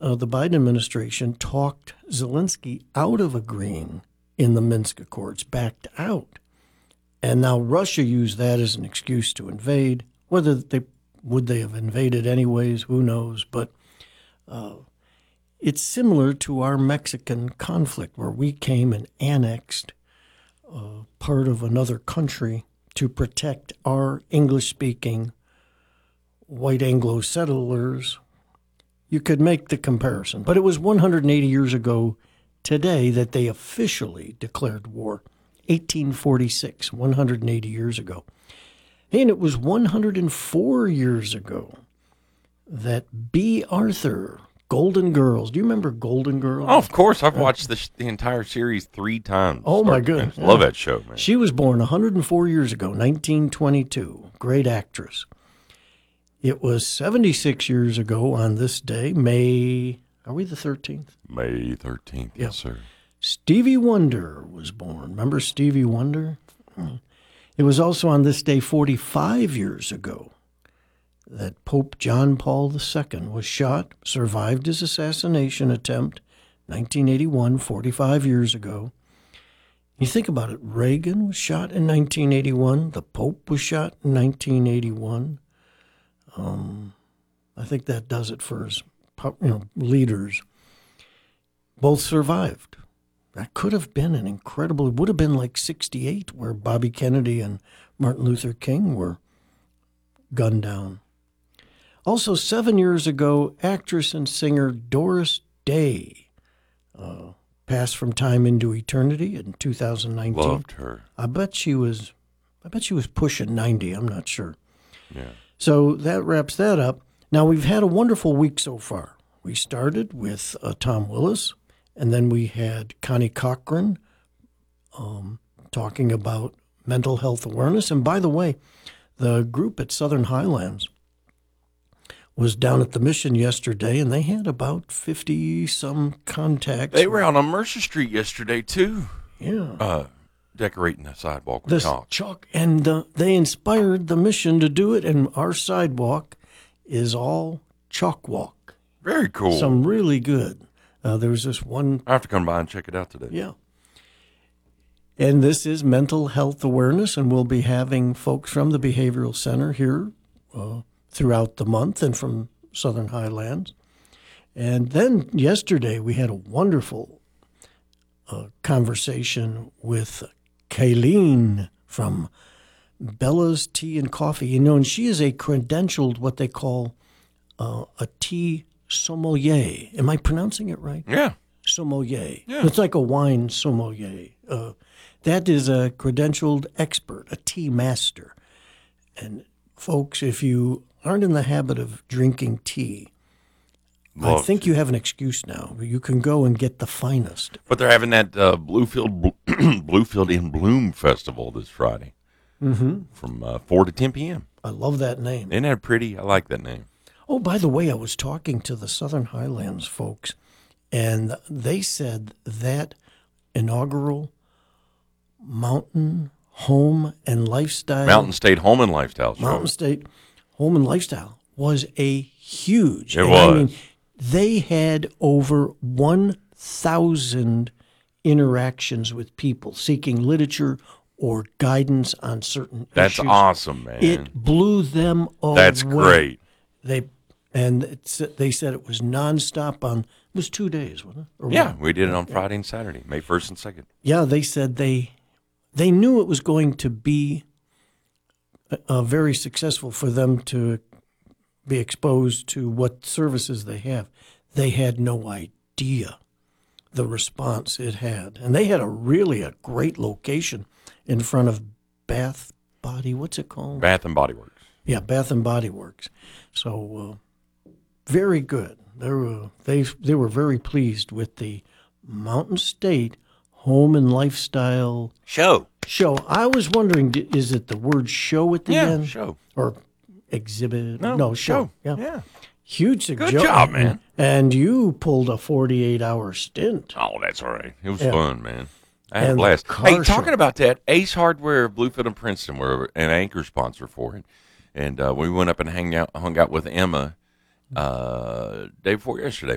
the Biden administration talked Zelensky out of agreeing in the Minsk Accords, backed out. And now Russia used that as an excuse to invade. Whether they would have invaded anyways, who knows? But it's similar to our Mexican conflict, where we came and annexed part of another country to protect our English-speaking white Anglo settlers. You could make the comparison. But it was 180 years ago today that they officially declared war. 1846, 180 years ago. And it was 104 years ago that B. Arthur, Golden Girls. Do you remember Golden Girls? Oh, of course. I've watched the entire series 3 times. Oh, my goodness. Love that show, man. She was born 104 years ago, 1922. Great actress. It was 76 years ago on this day, May, are we the 13th? May 13th, yes, sir. Stevie Wonder was born. Remember Stevie Wonder? It was also on this day 45 years ago that Pope John Paul II was shot, survived his assassination attempt, 1981, 45 years ago. You think about it, Reagan was shot in 1981. The Pope was shot in 1981. I think that does it for his leaders. Both survived. That could have been an incredible, it would have been like 68, where Bobby Kennedy and Martin Luther King were gunned down. Also, 7 years ago, actress and singer Doris Day passed from time into eternity in 2019. Loved her. I bet she was pushing 90. I'm not sure. Yeah. So that wraps that up. Now, we've had a wonderful week so far. We started with Tom Willis, and then we had Connie Cochran talking about mental health awareness. And by the way, the group at Southern Highlands was down at the Mission yesterday, and they had about 50-some contacts. They were out on Mercer Street yesterday, too. Yeah. Decorating the sidewalk with chalk. And they inspired the Mission to do it, and our sidewalk is all chalk walk. Very cool. Some really good. There was this one. I have to come by and check it out today. Yeah. And this is mental health awareness, and we'll be having folks from the Behavioral Center here throughout the month and from Southern Highlands. And then yesterday we had a wonderful conversation with Kayleen from Bella's Tea and Coffee. And she is a credentialed, what they call a tea sommelier. Am I pronouncing it right? Yeah. Sommelier. Yeah. It's like a wine sommelier. That is a credentialed expert, a tea master. And folks, if you aren't in the habit of drinking tea, I think you have an excuse now. You can go and get the finest. But they're having that Bluefield in Bloom Festival this Friday from 4 to 10 p.m. I love that name. Isn't that pretty? I like that name. Oh, by the way, I was talking to the Southern Highlands folks, and they said that inaugural Mountain Home and Lifestyle. Mountain State Home and Lifestyle show. Mountain State Home and Lifestyle was a huge. It was. I mean, they had over 1,000 interactions with people seeking literature or guidance on certain issues. That's awesome, man. It blew them away. That's great. They said it was nonstop it was 2 days, wasn't it? Or Yeah, one? we did it on Friday and Saturday, May 1st and 2nd. Yeah, they said they knew it was going to be very successful for them to be exposed to what services they have. They had no idea the response it had. And they had a great location in front of what's it called? Bath and Body Works. Yeah, Bath and Body Works. So very good. They were very pleased with the Mountain State Home and Lifestyle Show. I was wondering, is it the word show at the end? Yeah, show. Or exhibit? No, show. Yeah. Huge suggestion. Good job, man. And you pulled a 48-hour stint. Oh, that's all right. It was Yeah. fun, man. I had a And blast. the car Hey, talking show. about that, Ace Hardware of Bluefield and Princeton were an anchor sponsor for it. And we went up and hung out with Emma day before yesterday.